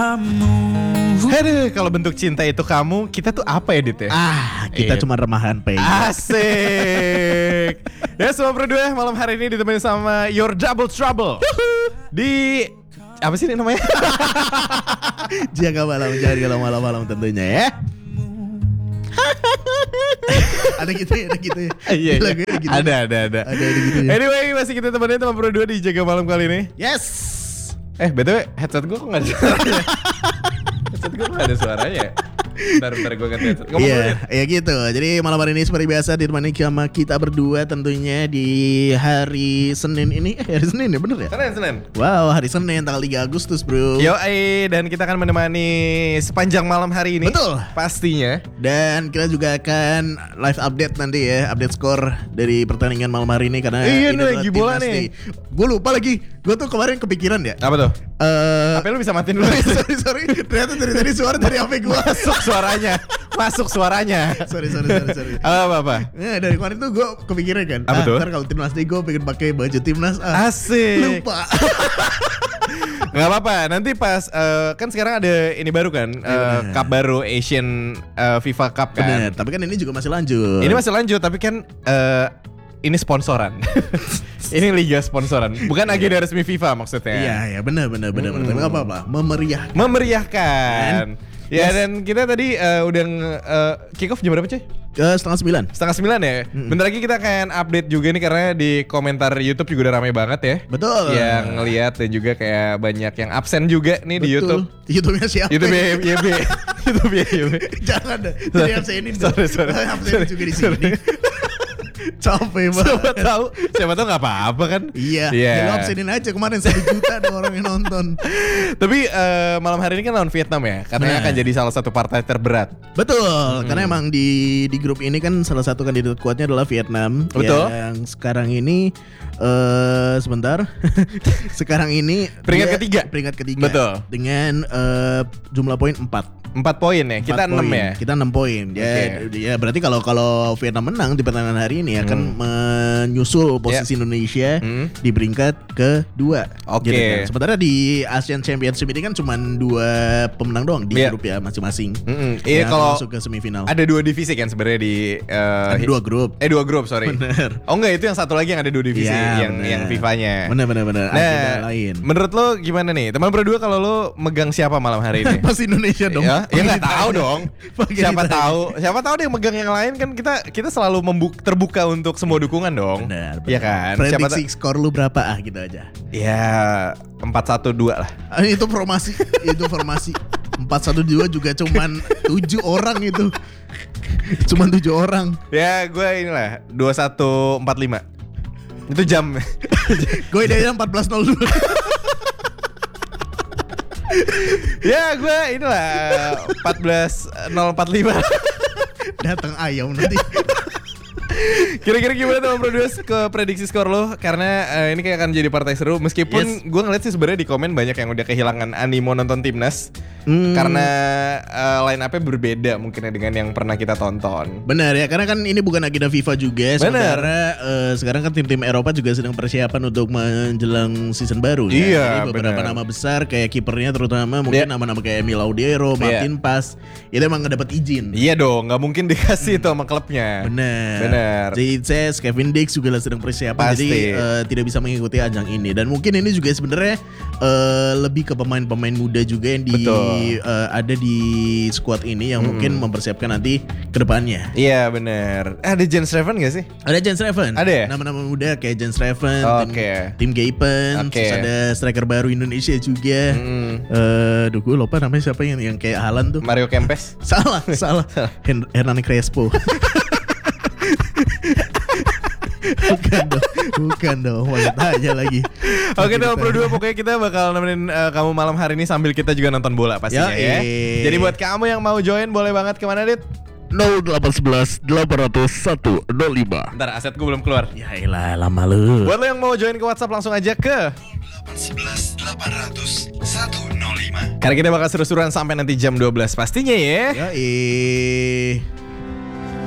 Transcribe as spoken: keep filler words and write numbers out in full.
kamu. Aduh, kalau bentuk cinta itu kamu, kita tuh apa ya, Dit ya? Ah, kita Iya. cuma remahan P. Asik. Ya, semua berdua malam hari ini ditemani sama Your Double Trouble. Di apa sih ini namanya? Jaga malam, jangan kalau malam-malam tentunya ya. Ada gitu ya, ada gitu ya. Iya, iya. Lagunya gitu. Ada, ada, ada. Ada, ada gitu ya. Anyway, masih kita temenin sama berdua di Jaga Malam kali ini. Yes. Eh, B T W headset gue kok gak ada suaranya? Headset gue kok gak ada suaranya? Bentar, bentar gue ganti headset. Ngomong dulu, Iya, Dit. ya gitu. Jadi malam hari ini seperti biasa ditemani sama kita berdua tentunya di hari Senin ini. Eh, hari Senin ya, bener ya? Senin, Senin. Wow, hari Senin tanggal tiga Agustus, bro. Yo, eh, dan kita akan menemani sepanjang malam hari ini. Betul. Pastinya. Dan kita juga akan live update nanti ya, update skor dari pertandingan malam hari ini karena Iya ini nih, adalah lagi bola Timnas nih. Day. Gue lupa lagi, gue tuh kemarin kepikiran ya. Apa tuh? Eh, H P lu bisa matiin dulu. sorry sorry, ternyata dari tadi suara dari H P gue. Masuk suaranya. Masuk suaranya. sorry sorry sorry sorry. Apa apa? Nah, dari kemarin tuh gue kepikiran kan. Apa ah, tuh? Ntar kalau Timnas Day gue pengen pakai baju Timnas. Ah, Asik. lupa. Nggak apa-apa. Nanti pas eh, kan sekarang ada ini baru kan, eh, bener. cup baru Asian eh, FIFA Cup kan. Bener, tapi kan ini juga masih lanjut. Ini masih lanjut tapi kan eh, ini sponsoran. Ini liga sponsoran, bukan agenda resmi FIFA maksudnya. Iya ya benar benar benar benar. Tapi nggak apa-apa, memeriah. Memeriahkan. Ya, Yes. dan kita tadi eh, udah nge- eh, kick off jam berapa, Cuy? Eh, setengah sembilan. Setengah sembilan ya. Bentar lagi kita akan update juga nih karena di komentar YouTube juga udah ramai banget ya. Betul. Yang ngeliat dan juga kayak banyak yang absen juga nih di YouTube. YouTube-nya siapa? YouTube Y B. YouTube Y B. Jangan deh. Jadi absenin dong. Sorry, sorry. Absenin juga di sini. Capek Siapa banget. tahu, siapa tahu nggak apa-apa kan? Iya. Iya. Ya, lo absenin aja kemarin satu juta ada orang yang nonton. Tapi eh, malam hari ini kan lawan Vietnam ya, katanya Benar. akan jadi salah satu partai terberat. Betul, karena emang di di grup ini kan salah satu kandidat kuatnya adalah Vietnam. Betul. Yang sekarang ini eh sebentar. Sekarang ini Peringkat dia ketiga. Peringkat ketiga. Betul. Dengan eh, jumlah poin empat. Empat poin ya, kita Empat enam poin. ya. Kita enam poin. Ya, ya berarti kalau kalau Vietnam menang di pertandingan hari ini akan menyusul posisi Indonesia Hmm. di peringkat kedua. Oke. kan. Sementara di Asian Championship ini kan cuma dua pemenang doang di Iya. grup ya masing-masing. Mm-mm. Iya, Yang kalau masuk ke semifinal. ada dua divisi kan sebenarnya di eh, Ada dua grup. Eh dua grup, sorry. Bener. Oh enggak, itu yang satu lagi yang ada dua divisi Iya, yang bener. yang FIFA-nya. Bener bener bener. Agenda Nah, lain. menurut lo gimana nih? Teman berdua kalau lo megang siapa malam hari ini? Pasti Indonesia dong. Ya, ya nggak tahu dong. Pakai Siapa ditanya. tahu? Siapa tahu dia megang yang lain kan kita kita selalu membuk terbuka untuk semua dukungan dong. Benar, Iya kan? Siapa Prediksi skor lu berapa ah gitu aja. Ya empat satu dua lah. Ah, itu formasi, itu formasi. empat satu dua juga cuman tujuh orang itu. Cuman tujuh orang. Ya gue inilah dua satu empat lima. Itu jam. Gue idenya empat belas nol dua. Ya gue inilah empat belas nol empat lima. Datang ayam nanti. Kira-kira gimana teman produs ke prediksi skor lo? Karena eh, ini kayak akan jadi partai seru. Meskipun Yes. gue ngeliat sih sebenarnya di komen banyak yang udah kehilangan animo nonton timnas. Hmm. Karena eh, line up-nya berbeda mungkin dengan yang pernah kita tonton. Benar ya, karena kan ini bukan agenda FIFA juga. Sementara eh, sekarang kan tim-tim Eropa juga sedang persiapan untuk menjelang season baru. kan? Iya, Jadi beberapa benar. nama besar kayak kipernya terutama mungkin Iya. nama-nama kayak Emil Laudero, Martin Pas itu emang nggak dapat izin. Iya dong, nggak mungkin dikasih itu sama klubnya. Benar. Benar. Jitses, Kevin Dix juga sedang persiapan. Pasti. Jadi eh, tidak bisa mengikuti ajang ini. Dan mungkin ini juga sebenarnya eh, lebih ke pemain-pemain muda juga yang di Betul. eh, ada di squad ini yang mungkin mempersiapkan nanti ke depannya. Iya benar. Eh, ada Jens Reven gak sih? Ada Jens Reven. Ada ya? Nama-nama muda kayak Jens Reven, Oh, tim, oke. tim Gaipen, Oke. terus ada striker baru Indonesia juga. Mm. Eh, duh gue lupa namanya siapa yang yang kayak Haaland tuh. Mario Kempes. Salah, salah. Hen- Hernani Crespo. Bukan dong, bukan dong. Mau tanya lagi. Oke teman berdua, pokoknya kita bakal nemenin eh, kamu malam hari ini sambil kita juga nonton bola pastinya ya. Yoi. Jadi buat kamu yang mau join boleh banget kemana Dit? nol delapan satu satu delapan nol satu nol lima. Ntar aset gue belum keluar. Ya elah lama lu. Buat lo yang mau join ke WhatsApp langsung aja ke delapan satu satu delapan nol nol satu nol lima. karena kita bakal seru-seruan sampai nanti jam dua belas pastinya ya. Ya eh.